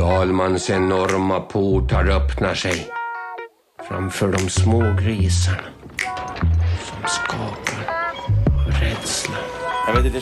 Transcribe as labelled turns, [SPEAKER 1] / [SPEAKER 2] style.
[SPEAKER 1] Dalmans enorma portar öppnar sig framför de små grisarna som skakar av rädsla.
[SPEAKER 2] Jag vet inte,